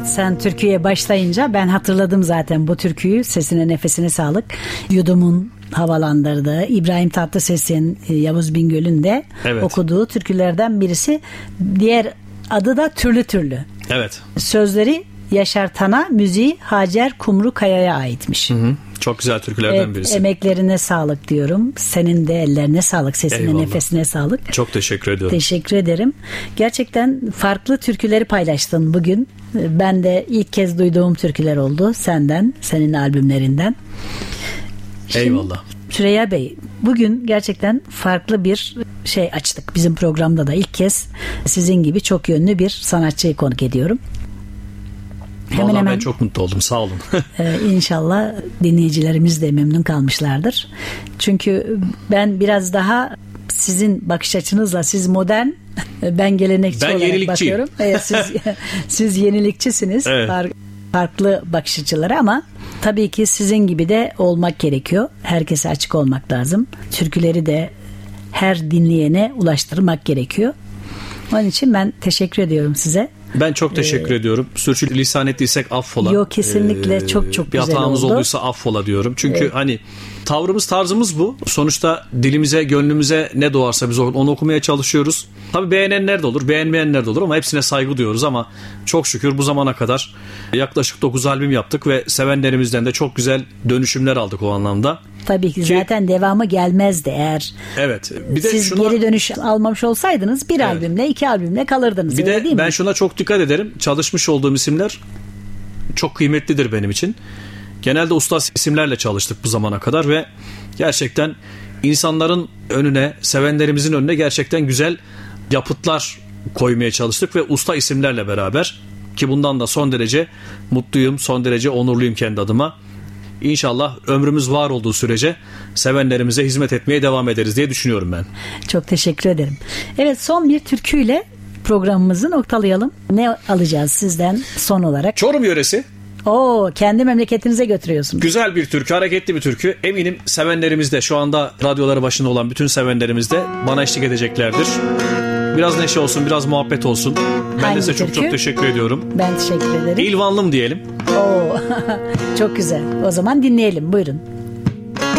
Sen türküye başlayınca ben hatırladım zaten bu türküyü. Sesine nefesine sağlık. Yudum'un havalandırdığı, İbrahim Tatlıses'in, Yavuz Bingöl'ün de okuduğu türkülerden birisi. Diğer adı da Türlü Türlü. Evet. Sözleri Yaşar Tan'a, müziği Hacer Kumru Kaya'ya aitmiş. Hı hı. Çok güzel türkülerden birisi. Emeklerine sağlık diyorum. Senin de ellerine sağlık, sesine, eyvallah, nefesine sağlık. Çok teşekkür ediyorum. Teşekkür ederim. Gerçekten farklı türküleri paylaştın bugün. Ben de ilk kez duyduğum türküler oldu senden, senin albümlerinden. Şimdi, eyvallah. Süreyya Bey, bugün gerçekten farklı bir şey açtık. Bizim programda da ilk kez sizin gibi çok yönlü bir sanatçıyı konuk ediyorum. Vallahi ben çok mutlu oldum, sağ olun. İnşallah dinleyicilerimiz de memnun kalmışlardır. Çünkü ben biraz daha sizin bakış açınızla, siz modern, ben gelenekçi olarak bakıyorum. Siz yenilikçisiniz. Evet. Farklı bakış açıları ama tabii ki sizin gibi de olmak gerekiyor. Herkese açık olmak lazım. Türküleri de her dinleyene ulaştırmak gerekiyor. Onun için ben teşekkür ediyorum size. Ben çok teşekkür ediyorum. Sürçülisan ettiysek affola. Yok, kesinlikle çok güzel oldu. Bir hatamız olduysa affola diyorum. Çünkü hani tavrımız, tarzımız bu. Sonuçta dilimize, gönlümüze ne doğarsa biz onu okumaya çalışıyoruz. Tabii beğenenler de olur, beğenmeyenler de olur ama hepsine saygı duyuyoruz ama çok şükür bu zamana kadar yaklaşık 9 albüm yaptık ve sevenlerimizden de çok güzel dönüşümler aldık o anlamda. Tabii ki zaten devamı gelmezdi eğer. Evet. Bir de siz geri dönüş almamış olsaydınız bir albümle, 2 albümle kalırdınız. Bir de ben şuna çok dikkat ederim. Çalışmış olduğum isimler çok kıymetlidir benim için. Genelde usta isimlerle çalıştık bu zamana kadar ve gerçekten insanların önüne, sevenlerimizin önüne gerçekten güzel yapıtlar koymaya çalıştık ve usta isimlerle beraber, ki bundan da son derece mutluyum, son derece onurluyum kendi adıma. İnşallah ömrümüz var olduğu sürece sevenlerimize hizmet etmeye devam ederiz diye düşünüyorum ben. Çok teşekkür ederim. Evet, son bir türküyle programımızı noktalayalım. Ne alacağız sizden son olarak? Çorum yöresi. Oo, kendi memleketinize götürüyorsunuz. Güzel bir türkü, hareketli bir türkü. Eminim sevenlerimiz de, şu anda radyoları başında olan bütün sevenlerimiz de bana eşlik edeceklerdir. Biraz neşe olsun, biraz muhabbet olsun. Ben de size çok çok teşekkür ediyorum. Ben teşekkür ederim. İlvanlım diyelim. Oo, çok güzel. O zaman dinleyelim. Buyurun.